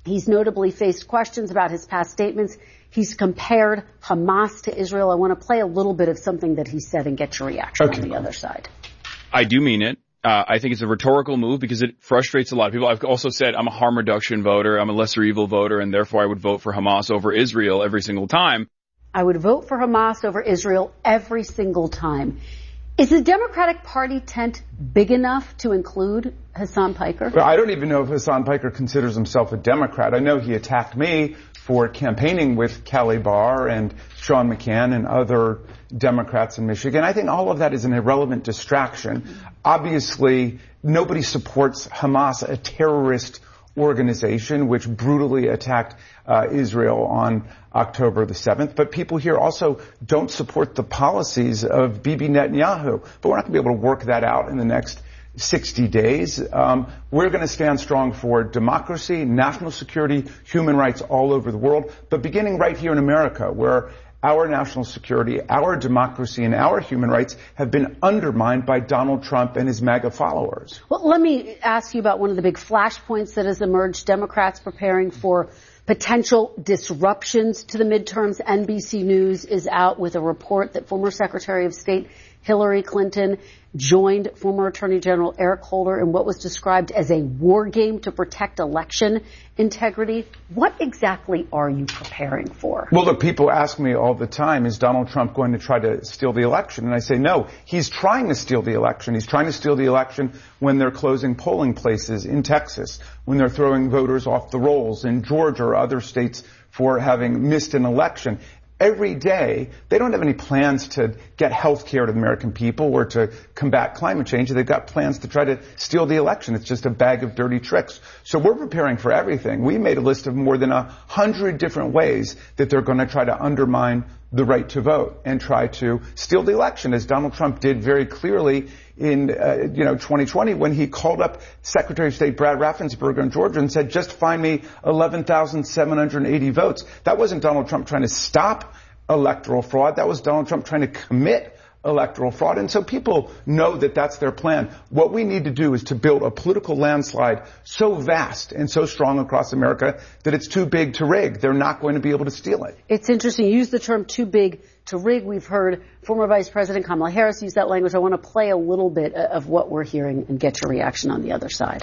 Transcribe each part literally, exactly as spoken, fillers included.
He's notably faced questions about his past statements. He's compared Hamas to Israel. I want to play a little bit of something that he said and get your reaction okay. on the other side. I do mean it. Uh, I think it's a rhetorical move because it frustrates a lot of people. I've also said I'm a harm reduction voter. I'm a lesser evil voter, and therefore I would vote for Hamas over Israel every single time. I would vote for Hamas over Israel every single time. Is the Democratic Party tent big enough to include Hasan Piker? Well, I don't even know if Hasan Piker considers himself a Democrat. I know he attacked me for campaigning with Kelly Barr and Sean McCann and other Democrats in Michigan. I think all of that is an irrelevant distraction. Obviously, nobody supports Hamas, a terrorist organization which brutally attacked uh, Israel on October the seventh. But people here also don't support the policies of Bibi Netanyahu. But we're not going to be able to work that out in the next sixty days. Um, we're going to stand strong for democracy, national security, human rights all over the world, but beginning right here in America, where our national security, our democracy, and our human rights have been undermined by Donald Trump and his MAGA followers. Well, let me ask you about one of the big flashpoints that has emerged. Democrats preparing for potential disruptions to the midterms. N B C News is out with a report that former Secretary of State Hillary Clinton joined former Attorney General Eric Holder in what was described as a war game to protect election integrity. What exactly are you preparing for? Well, look, people ask me all the time, is Donald Trump going to try to steal the election? And I say, no, he's trying to steal the election. He's trying to steal the election when they're closing polling places in Texas, when they're throwing voters off the rolls in Georgia or other states for having missed an election. Every day, they don't have any plans to get health care to the American people or to combat climate change. They've got plans to try to steal the election. It's just a bag of dirty tricks. So we're preparing for everything. We made a list of more than a hundred different ways that they're going to try to undermine the right to vote and try to steal the election, as Donald Trump did very clearly in, uh, you know, twenty twenty when he called up Secretary of State Brad Raffensperger in Georgia and said, just find me eleven thousand seven hundred eighty votes. That wasn't Donald Trump trying to stop electoral fraud. That was Donald Trump trying to commit electoral fraud. And so people know that that's their plan. What we need to do is to build a political landslide so vast and so strong across America that it's too big to rig. They're not going to be able to steal it. It's interesting. You use the term too big to rig. We've heard former Vice President Kamala Harris use that language. I want to play a little bit of what we're hearing and get your reaction on the other side.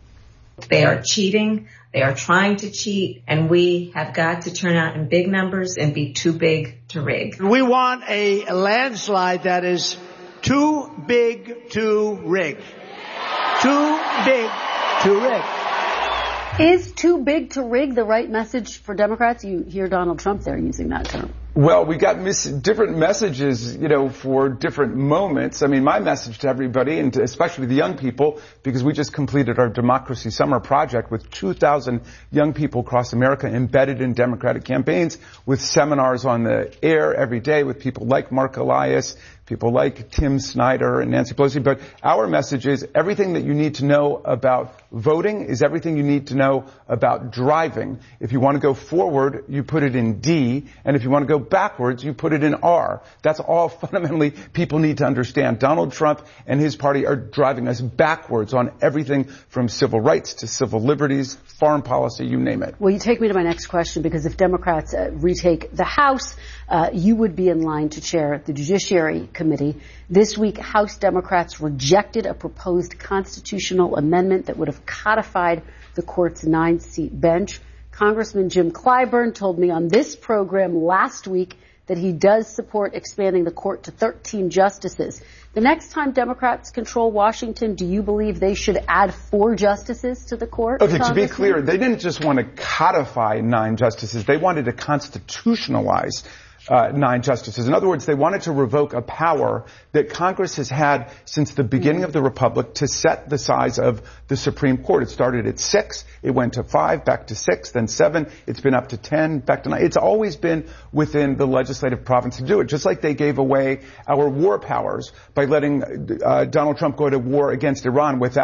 They are cheating. They are trying to cheat, and we have got to turn out in big numbers and be too big to rig. We want a landslide that is too big to rig. Too big to rig. Is too big to rig the right message for Democrats? You hear Donald Trump there using that term. Well, we got mis- different messages, you know, for different moments. I mean, my message to everybody, and to especially the young people, because we just completed our Democracy Summer Project with two thousand young people across America embedded in Democratic campaigns, with seminars on the air every day with people like Mark Elias, people like Tim Snyder and Nancy Pelosi. But our message is everything that you need to know about voting is everything you need to know about driving. If you want to go forward, you put it in D, and if you want to go backwards, you put it in R. That's all fundamentally people need to understand. Donald Trump and his party are driving us backwards on everything from civil rights to civil liberties, foreign policy, you name it. Well, you take me to my next question, because if Democrats uh, retake the House, uh, you would be in line to chair the Judiciary Committee. This week, House Democrats rejected a proposed constitutional amendment that would have codified the court's nine-seat bench. Congressman Jim Clyburn told me on this program last week that he does support expanding the court to thirteen justices. The next time Democrats control Washington, do you believe they should add four justices to the court? Okay, to be clear, they didn't just want to codify nine justices. They wanted to constitutionalize Uh, nine justices. In other words, they wanted to revoke a power that Congress has had since the beginning of the Republic to set the size of the Supreme Court. It started at six, it went to five, back to six, then seven, it's been up to ten, back to nine. It's always been within the legislative province to do it, just like they gave away our war powers by letting uh, Donald Trump go to war against Iran without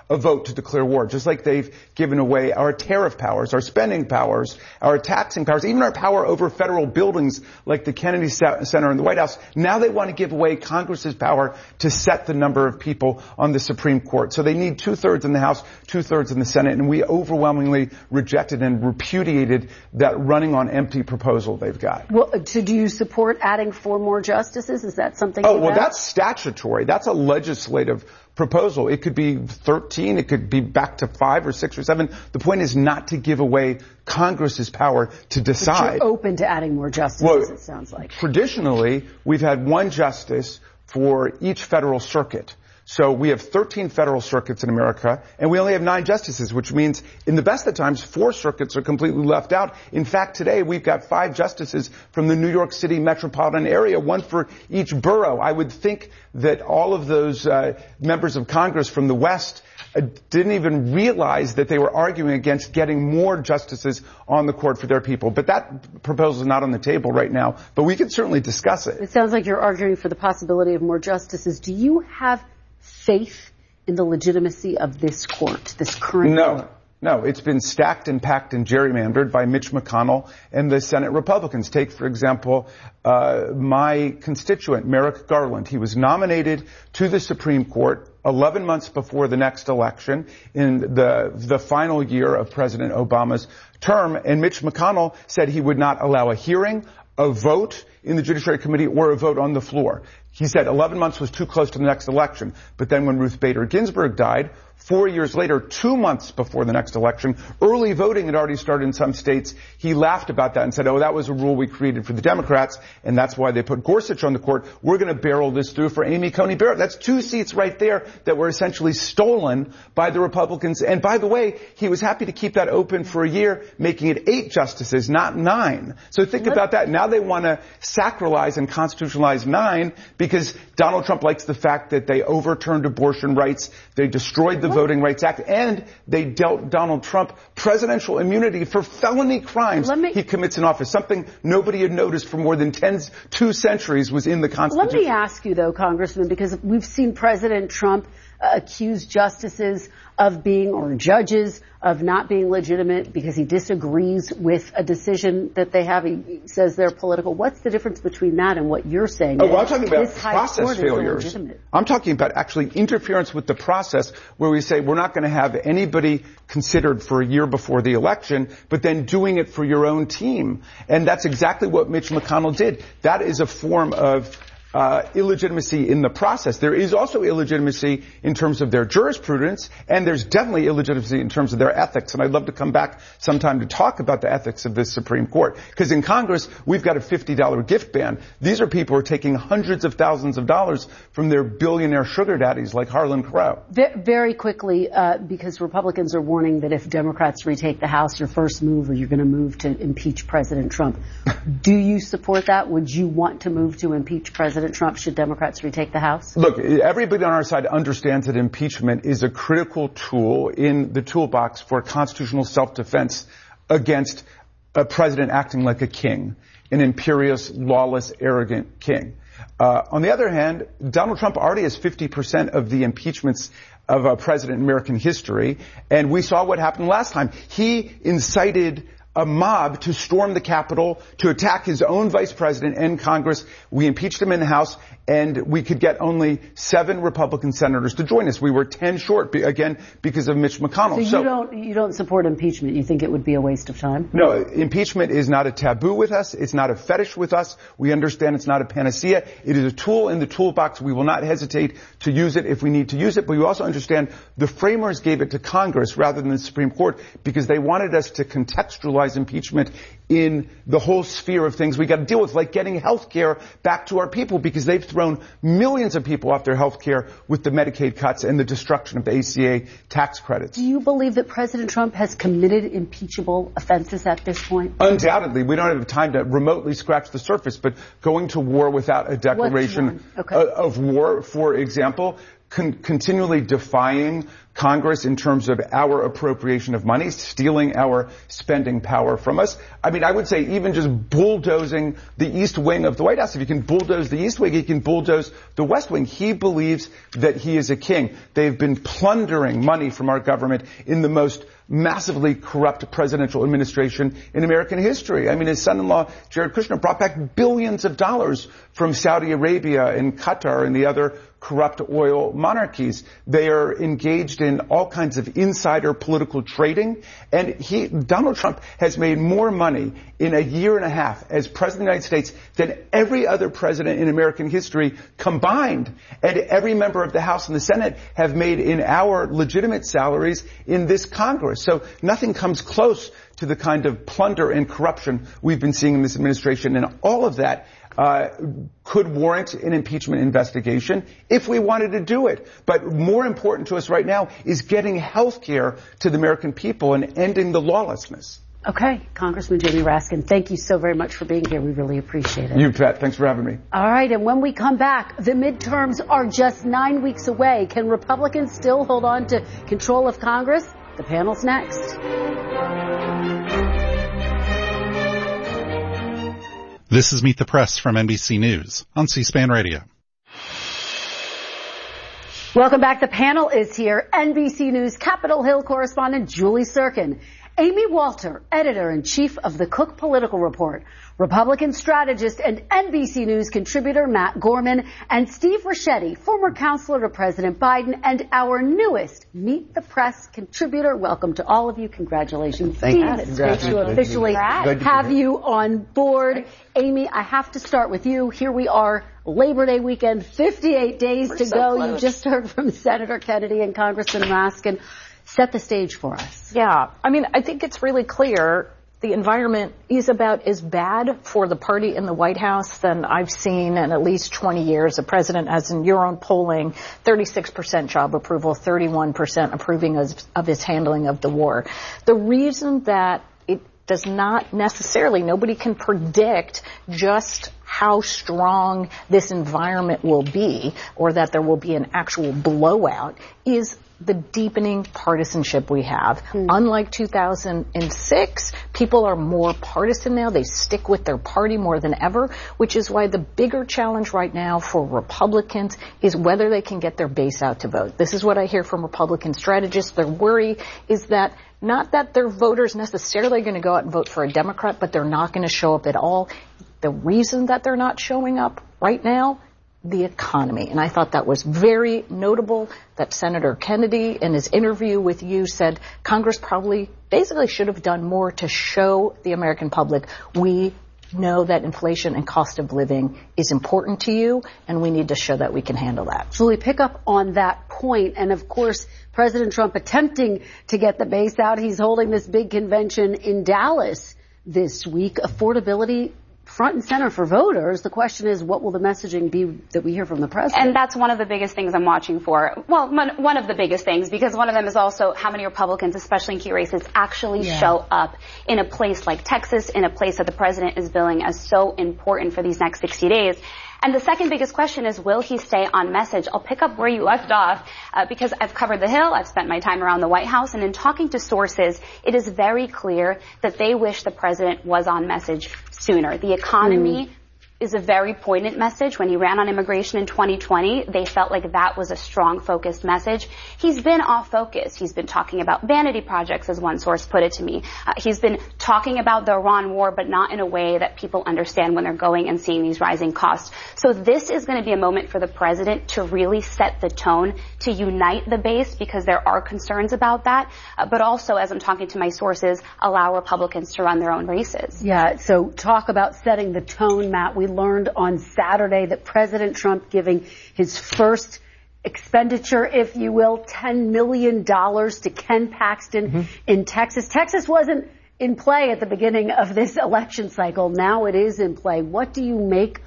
a vote to declare war, just like they've given away our tariff powers, our spending powers, our taxing powers, even our power over federal buildings like the Kennedy Center and the White House. Now they want to give away Congress's power to set the number of people on the Supreme Court. So they need two-thirds in the House, two-thirds in the Senate, and we overwhelmingly rejected and repudiated that running on empty proposal they've got. Well, so do you support adding four more justices? Is that something? Oh, well, that's statutory. That's a legislative proposal. It could be thirteen. It could be back to five or six or seven. The point is not to give away Congress's power to decide. But you're open to adding more justices, well, it sounds like. Traditionally, we've had one justice for each federal circuit. So we have thirteen federal circuits in America, and we only have nine justices, which means in the best of times, four circuits are completely left out. In fact, today we've got five justices from the New York City metropolitan area, one for each borough. I would think that all of those uh, members of Congress from the West uh, didn't even realize that they were arguing against getting more justices on the court for their people. But that proposal is not on the table right now, but we can certainly discuss it. It sounds like you're arguing for the possibility of more justices. Do you have faith in the legitimacy of this court, this current No. court? No, it's been stacked and packed and gerrymandered by Mitch McConnell and the Senate Republicans. Take, for example, uh, my constituent, Merrick Garland. He was nominated to the Supreme Court eleven months before the next election in the, the final year of President Obama's term, and Mitch McConnell said he would not allow a hearing, a vote in the Judiciary Committee, or a vote on the floor. He said eleven months was too close to the next election. But then when Ruth Bader Ginsburg died, four years later, two months before the next election, early voting had already started in some states. He laughed about that and said, oh, that was a rule we created for the Democrats, and that's why they put Gorsuch on the court. We're going to barrel this through for Amy Coney Barrett. That's two seats right there that were essentially stolen by the Republicans. And by the way, he was happy to keep that open for a year, making it eight justices, not nine. So think about that. Now they want to sacralize and constitutionalize nine because Donald Trump likes the fact that they overturned abortion rights, they destroyed the Voting Rights Act, and they dealt Donald Trump presidential immunity for felony crimes me, he commits in office. Something nobody had noticed for more than ten, two centuries was in the Constitution. Let me ask you, though, Congressman, because we've seen President Trump uh, accuse justices of being, or judges, of not being legitimate because he disagrees with a decision that they have. He says they're political. What's the difference between that and what you're saying? Oh, well, I'm talking about process failures. I'm talking about actually interference with the process where we say we're not going to have anybody considered for a year before the election, but then doing it for your own team. And that's exactly what Mitch McConnell did. That is a form of Uh, illegitimacy in the process. There is also illegitimacy in terms of their jurisprudence, and there's definitely illegitimacy in terms of their ethics. And I'd love to come back sometime to talk about the ethics of this Supreme Court. Because in Congress, we've got a fifty dollar gift ban. These are people who are taking hundreds of thousands of dollars from their billionaire sugar daddies like Harlan Crow. Very quickly, uh, because Republicans are warning that if Democrats retake the House, your first move, or you're going to move to impeach President Trump. Do you support that? Would you want to move to impeach President Trump should Democrats retake the House? Look, everybody on our side understands that impeachment is a critical tool in the toolbox for constitutional self-defense against a president acting like a king, an imperious, lawless, arrogant king. Uh, on the other hand, Donald Trump already has fifty percent of the impeachments of a president in American history, and we saw what happened last time. He incited a mob to storm the Capitol, to attack his own vice president and Congress. We impeached him in the House, and we could get only seven Republican senators to join us. We were ten short, again, because of Mitch McConnell. So you so, don't you don't support impeachment? You think it would be a waste of time? No, impeachment is not a taboo with us. It's not a fetish with us. We understand it's not a panacea. It is a tool in the toolbox. We will not hesitate to use it if we need to use it. But we also understand the framers gave it to Congress rather than the Supreme Court because they wanted us to contextualize impeachment in the whole sphere of things we got to deal with, like getting health care back to our people, because they've thrown millions of people off their health care with the Medicaid cuts and the destruction of the A C A tax credits. Do you believe that President Trump has committed impeachable offenses at this point? Undoubtedly. We don't have time to remotely scratch the surface, but going to war without a declaration okay. of war, for example, Con- continually defying Congress in terms of our appropriation of money, stealing our spending power from us. I mean, I would say even just bulldozing the East Wing of the White House. If you can bulldoze the East Wing, he can bulldoze the West Wing. He believes that he is a king. They've been plundering money from our government in the most massively corrupt presidential administration in American history. I mean, his son-in-law, Jared Kushner, brought back billions of dollars from Saudi Arabia and Qatar and the other corrupt oil monarchies. They are engaged in all kinds of insider political trading. And he, Donald Trump has made more money in a year and a half as president of the United States than every other president in American history combined. And every member of the House and the Senate have made in our legitimate salaries in this Congress. So nothing comes close to the kind of plunder and corruption we've been seeing in this administration. And all of that Uh, could warrant an impeachment investigation if we wanted to do it. But more important to us right now is getting health care to the American people and ending the lawlessness. Okay, Congressman Jamie Raskin, thank you so very much for being here. We really appreciate it. You bet. Thanks for having me. All right, and when we come back, the midterms are just nine weeks away. Can Republicans still hold on to control of Congress? The panel's next. This is Meet the Press from N B C News on C-SPAN Radio. Welcome back. The panel is here. N B C News Capitol Hill correspondent Julie Sirkin, Amy Walter, editor-in-chief of the Cook Political Report, Republican strategist and N B C News contributor Matt Gorman, and Steve Ricchetti, former counselor to President Biden, and our newest Meet the Press contributor. Welcome to all of you. Congratulations, Thank Steve. you. It's great to officially have you on board. Amy, I have to start with you. Here we are, Labor Day weekend, fifty-eight days We're to so go. close. You just heard from Senator Kennedy and Congressman Raskin. Set the stage for us. Yeah, I mean, I think it's really clear the environment is about as bad for the party in the White House than I've seen in at least twenty years. The president has, in your own polling, thirty-six percent job approval, thirty-one percent approving of, of his handling of the war. The reason that it does not necessarily, nobody can predict just how strong this environment will be or that there will be an actual blowout is the deepening partisanship we have. Mm. Unlike two thousand six, people are more partisan now. They stick with their party more than ever, which is why the bigger challenge right now for Republicans is whether they can get their base out to vote. This is what I hear from Republican strategists. Their worry is that not that their voters necessarily going to go out and vote for a Democrat, but they're not going to show up at all. The reason that they're not showing up right now, the economy. And I thought that was very notable that Senator Kennedy in his interview with you said Congress probably basically should have done more to show the American public we know that inflation and cost of living is important to you, and we need to show that we can handle that. Julie, pick up on that point. And of course, President Trump attempting to get the base out. He's holding this big convention in Dallas this week. Affordability front and center for voters. The question is, what will the messaging be that we hear from the president? And that's one of the biggest things I'm watching for. Well, one, one of the biggest things, because one of them is also how many Republicans, especially in key races, actually yeah. show up in a place like Texas, in a place that the president is billing as so important for these next sixty days. And the second biggest question is, will he stay on message? I'll pick up where you left off, uh, because I've covered the Hill, I've spent my time around the White House, and in talking to sources, it is very clear that they wish the president was on message sooner. The economy mm. is a very poignant message. When he ran on immigration in twenty twenty, they felt like that was a strong, focused message. He's been off focus. He's been talking about vanity projects, as one source put it to me. Uh, he's been talking about the Iran war, but not in a way that people understand when they're going and seeing these rising costs. So this is going to be a moment for the president to really set the tone, to unite the base, because there are concerns about that. Uh, but also, as I'm talking to my sources, allow Republicans to run their own races. Yeah, so talk about setting the tone, Matt. We learned on Saturday that President Trump giving his first expenditure, if you will, ten million dollars to Ken Paxton mm-hmm. in Texas. Texas wasn't in play at the beginning of this election cycle. Now it is in play. What do you make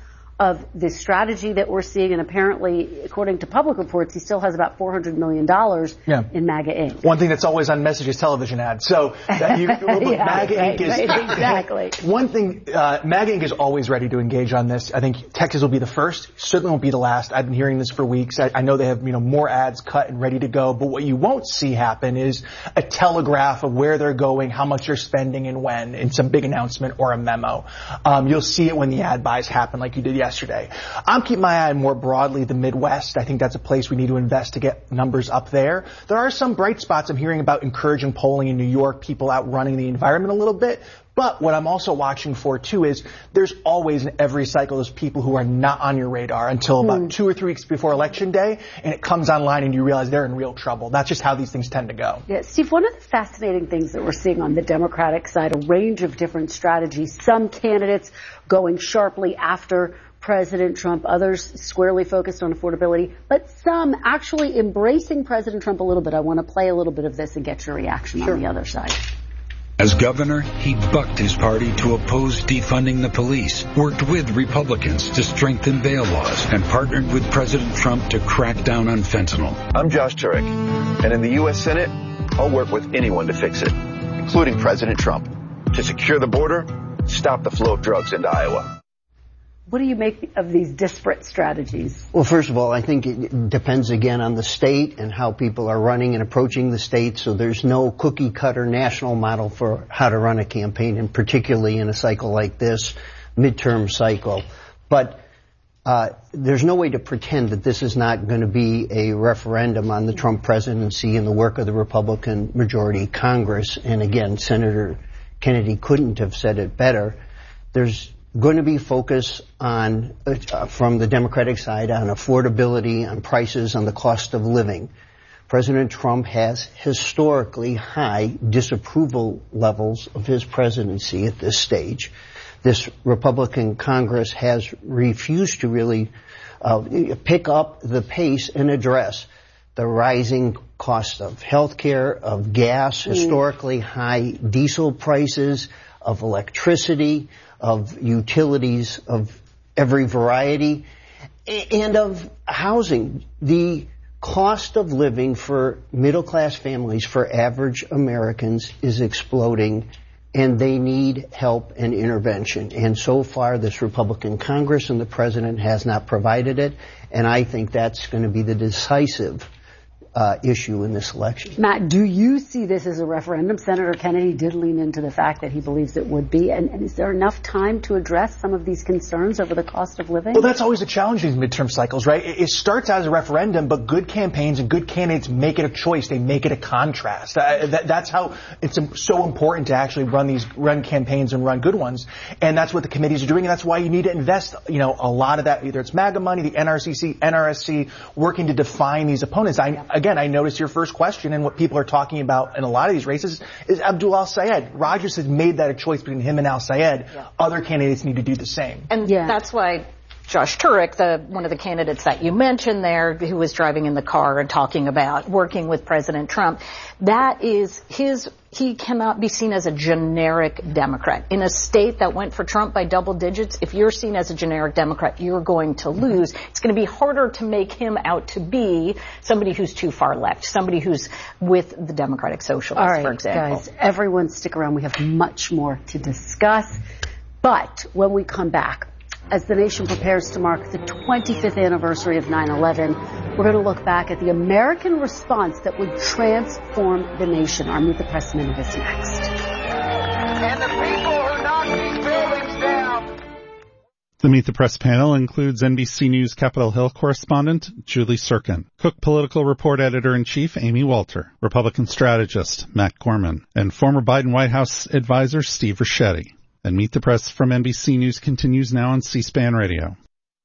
of this strategy that we're seeing, and apparently, according to public reports, he still has about four hundred million dollars yeah. in MAGA Incorporated. One thing that's always on message is television ads. So that you, well, yeah, MAGA right, Incorporated is... Right, exactly. One thing, uh, MAGA Incorporated is always ready to engage on this. I think Texas will be the first, certainly won't be the last. I've been hearing this for weeks. I, I know they have, you know, more ads cut and ready to go, but what you won't see happen is a telegraph of where they're going, how much they're spending and when, in some big announcement or a memo. Um, you'll see it when the ad buys happen like you did yesterday. I'm keeping my eye more broadly the Midwest. I think that's a place we need to invest to get numbers up there. There are some bright spots. I'm hearing about encouraging polling in New York, people out running the environment a little bit. But what I'm also watching for, too, is there's always in every cycle those people who are not on your radar until about mm. two or three weeks before Election Day, and it comes online and you realize they're in real trouble. That's just how these things tend to go. Yeah, Steve, one of the fascinating things that we're seeing on the Democratic side, a range of different strategies, some candidates going sharply after President Trump, others squarely focused on affordability, but some actually embracing President Trump a little bit. I want to play a little bit of this and get your reaction sure. on the other side. As governor, he bucked his party to oppose defunding the police, worked with Republicans to strengthen bail laws, and partnered with President Trump to crack down on fentanyl. I'm Josh Turek, and in the U S Senate, I'll work with anyone to fix it, including President Trump, to secure the border, stop the flow of drugs into Iowa. What do you make of these disparate strategies? Well, first of all, I think it depends again on the state and how people are running and approaching the state. So there's no cookie cutter national model for how to run a campaign, and particularly in a cycle like this, midterm cycle. But uh, there's no way to pretend that this is not going to be a referendum on the Trump presidency and the work of the Republican majority Congress. And again, Senator Kennedy couldn't have said it better. There's going to be focus on, uh, from the Democratic side, on affordability, on prices, on the cost of living. President Trump has historically high disapproval levels of his presidency at this stage. This Republican Congress has refused to really uh, pick up the pace and address the rising cost of health care, of gas, mm. historically high diesel prices, of electricity, of utilities of every variety, and of housing. The cost of living for middle-class families, for average Americans, is exploding, and they need help and intervention. And so far, this Republican Congress and the president has not provided it, and I think that's going to be the decisive Uh, issue in this election. Matt, do you see this as a referendum? Senator Kennedy did lean into the fact that he believes it would be. And, and is there enough time to address some of these concerns over the cost of living? Well, that's always a challenge in these midterm cycles, right? It, it starts out as a referendum, but good campaigns and good candidates make it a choice. They make it a contrast. Uh, that, that's how it's so important to actually run these run campaigns and run good ones. And that's what the committees are doing. And that's why you need to invest, you know, a lot of that. Either it's MAGA money, the N R C C, N R S C, working to define these opponents. I, Again, I noticed your first question, and what people are talking about in a lot of these races is Abdul al-Sayed. Rogers has made that a choice between him and al-Sayed. Yeah. Other candidates need to do the same. And yeah. that's why Josh Turek, the one of the candidates that you mentioned there, who was driving in the car and talking about working with President Trump, that is his, he cannot be seen as a generic Democrat. In a state that went for Trump by double digits, if you're seen as a generic Democrat, you're going to lose. It's going to be harder to make him out to be somebody who's too far left, somebody who's with the Democratic Socialists, All right, for example. Guys, everyone stick around. We have much more to discuss. But when we come back, as the nation prepares to mark the twenty-fifth anniversary of nine eleven, we're going to look back at the American response that would transform the nation. Our Meet the Press Minute is next. And the people who knock these buildings down. The Meet the Press panel includes N B C News Capitol Hill correspondent Julie Sirkin, Cook Political Report Editor-in-Chief Amy Walter, Republican strategist Matt Gorman, and former Biden White House advisor Steve Ricchetti. And Meet the Press from N B C News continues now on C-SPAN Radio.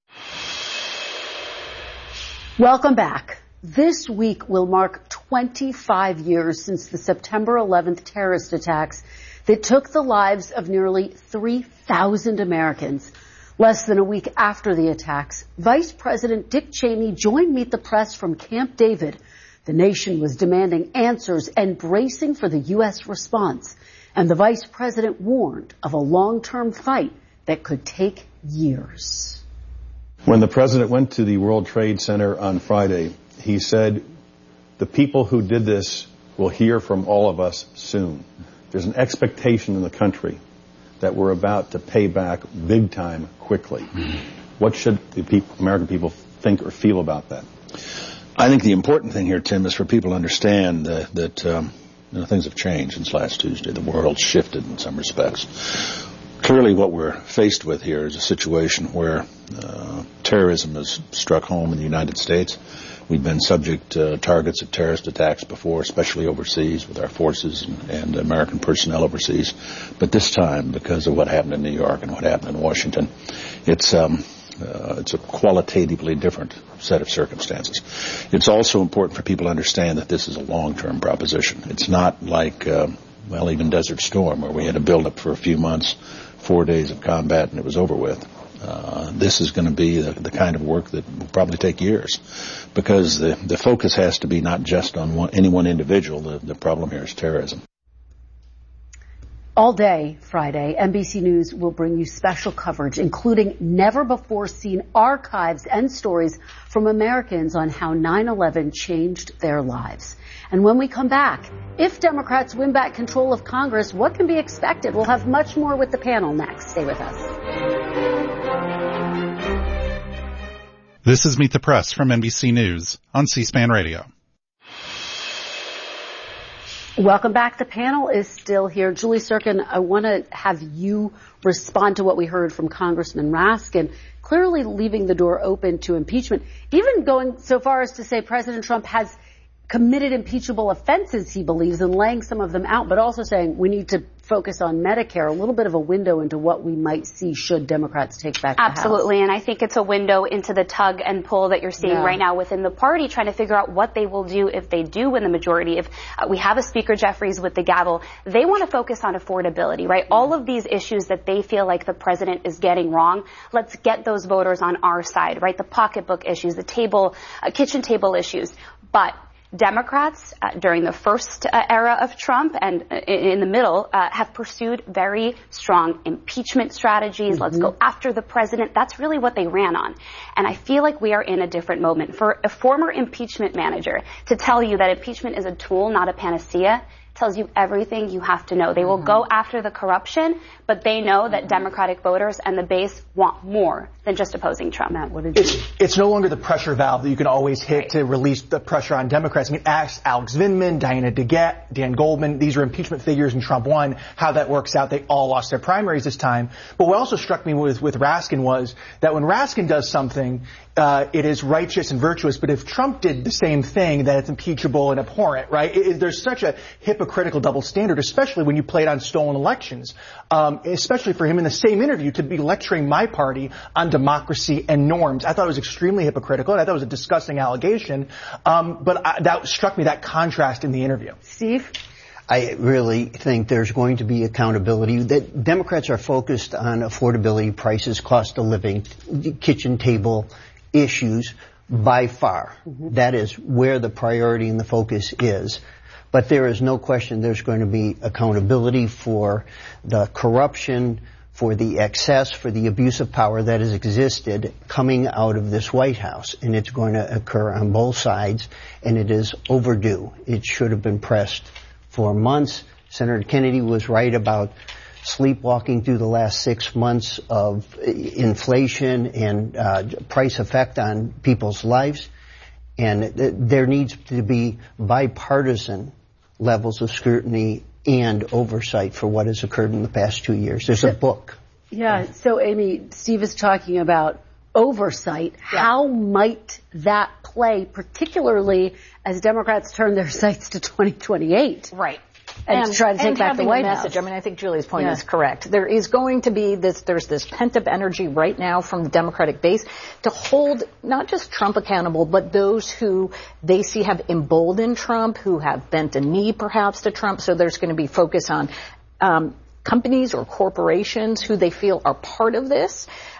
Welcome back. This week will mark twenty-five years since the September eleventh terrorist attacks that took the lives of nearly three thousand Americans. Less than a week after the attacks, Vice President Dick Cheney joined Meet the Press from Camp David. The nation was demanding answers and bracing for the U S response. And the vice president warned of a long-term fight that could take years. When the president went to the World Trade Center on Friday, he said, the people who did this will hear from all of us soon. There's an expectation in the country that we're about to pay back big time quickly. Mm-hmm. What should the people, American people think or feel about that? I think the important thing here, Tim, is for people to understand that, that um, you know, things have changed since last Tuesday. The world's shifted in some respects. Clearly what we're faced with here is a situation where uh, terrorism has struck home in the United States. We've been subject to uh, targets of terrorist attacks before, especially overseas with our forces and, and American personnel overseas. But this time, because of what happened in New York and what happened in Washington, it's um, uh, it's a qualitatively different set of circumstances. It's also important for people to understand that this is a long-term proposition. It's not like, uh, well, even Desert Storm, where we had a build-up for a few months, four days of combat, and it was over with. Uh, this is going to be the, the kind of work that will probably take years, because the, the focus has to be not just on one, any one individual. The, the problem here is terrorism. All day Friday, N B C News will bring you special coverage, including never-before-seen archives and stories from Americans on how nine eleven changed their lives. And when we come back, if Democrats win back control of Congress, what can be expected? We'll have much more with the panel next. Stay with us. This is Meet the Press from N B C News on C-SPAN Radio. Welcome back. The panel is still here. Julie Surkin, I want to have you respond to what we heard from Congressman Raskin, clearly leaving the door open to impeachment, even going so far as to say President Trump has committed impeachable offenses, he believes, and laying some of them out, but also saying we need to focus on Medicare, a little bit of a window into what we might see should Democrats take back the House. Absolutely, and I think it's a window into the tug and pull that you're seeing yeah. right now within the party, trying to figure out what they will do if they do win the majority. If uh, we have a Speaker Jeffries with the gavel, they want to focus on affordability, right? Yeah. All of these issues that they feel like the president is getting wrong, let's get those voters on our side, right? The pocketbook issues, the table, uh, kitchen table issues. But Democrats uh, during the first uh, era of Trump and uh, in the middle uh, have pursued very strong impeachment strategies. Mm-hmm. Let's go after the president. That's really what they ran on. And I feel like we are in a different moment. For a former impeachment manager to tell you that impeachment is a tool, not a panacea, tells you everything you have to know. They will mm-hmm. go after the corruption, but they know that Democratic voters and the base want more than just opposing Trump. Matt, what did you it's, it's no longer the pressure valve that you can always hit right. to release the pressure on Democrats. I mean, ask Alex Vindman, Diana DeGette, Dan Goldman. These are impeachment figures and Trump won. How that works out, they all lost their primaries this time. But what also struck me with, with Raskin was that when Raskin does something, uh, it is righteous and virtuous. But if Trump did the same thing, then it's impeachable and abhorrent, right? It, it, there's such a hypocritical double standard, especially when you played on stolen elections. Um, especially for him in the same interview to be lecturing my party on democracy and norms. I thought it was extremely hypocritical, and I thought it was a disgusting allegation. Um, but I, that struck me, that contrast in the interview. Steve? I really think there's going to be accountability. That Democrats are focused on affordability, prices, cost of living, kitchen table issues by far. Mm-hmm. That is where the priority and the focus is. But there is no question there's going to be accountability for the corruption, for the excess, for the abuse of power that has existed coming out of this White House. And it's going to occur on both sides, and it is overdue. It should have been pressed for months. Senator Kennedy was right about sleepwalking through the last six months of inflation and uh, price effect on people's lives. And th- there needs to be bipartisan levels of scrutiny and oversight for what has occurred in the past two years. There's a book. Yeah. So, Amy, Steve is talking about oversight. Yeah. How might that play, particularly as Democrats turn their sights to twenty twenty-eight? Right. And, and to try to take back the White House. Message. I mean, I think Julie's point yeah. is correct. There is going to be this, there's this pent-up energy right now from the Democratic base to hold not just Trump accountable, but those who they see have emboldened Trump, who have bent a knee perhaps to Trump. So there's going to be focus on um, companies or corporations who they feel are part of this.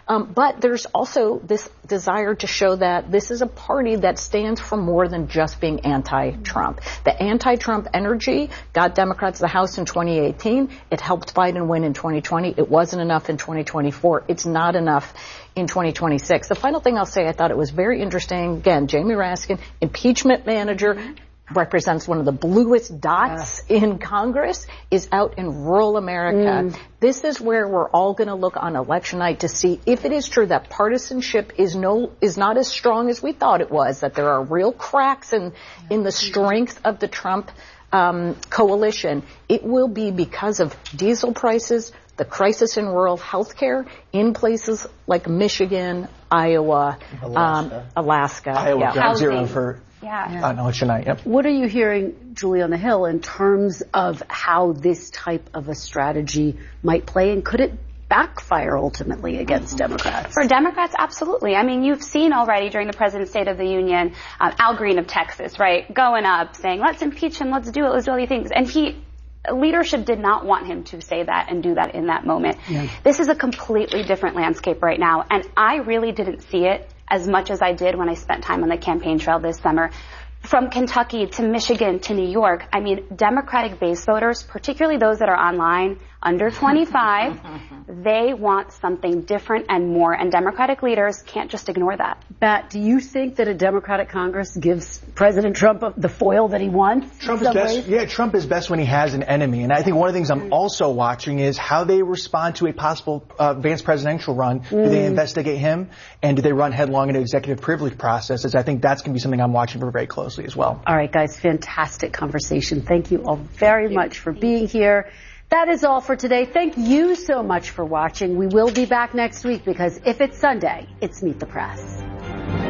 Um, but there's also this desire to show that this is a party that stands for more than just being anti-Trump. The anti-Trump energy got Democrats the House in twenty eighteen. It helped Biden win in twenty twenty. It wasn't enough in twenty twenty-four. It's not enough in twenty twenty-six. The final thing I'll say, I thought it was very interesting. Again, Jamie Raskin, impeachment manager, represents one of the bluest dots yeah. in Congress, is out in rural America. Mm. This is where we're all going to look on election night to see if it is true that partisanship is no is not as strong as we thought it was, that there are real cracks in, in the strength of the Trump um, coalition. It will be because of diesel prices, the crisis in rural health care in places like Michigan, Iowa, Alaska, um, Alaska. Iowa yeah. ground zero for yeah. on election night. Yep. What are you hearing, Julie, on the Hill in terms of how this type of a strategy might play, and could it backfire ultimately against Democrats? For Democrats, absolutely. I mean, you've seen already during the President's State of the Union, um, Al Green of Texas, right, going up saying, let's impeach him, let's do it, let's do all these things. And he, leadership did not want him to say that and do that in that moment. Yeah. This is a completely different landscape right now, and I really didn't see it as much as I did when I spent time on the campaign trail this summer. From Kentucky to Michigan to New York, I mean, Democratic base voters, particularly those that are online, under twenty-five, they want something different and more, and Democratic leaders can't just ignore that. Bat, do you think that a Democratic Congress gives President Trump the foil that he wants? Trump is best, yeah, Trump is best when he has an enemy, and I think one of the things I'm also watching is how they respond to a possible uh, Vance presidential run. Mm. Do they investigate him, and do they run headlong into executive privilege processes? I think that's going to be something I'm watching for very closely as well. All right, guys, fantastic conversation. Thank you all very much for being here. That is all for today. Thank you so much for watching. We will be back next week because if it's Sunday, it's Meet the Press.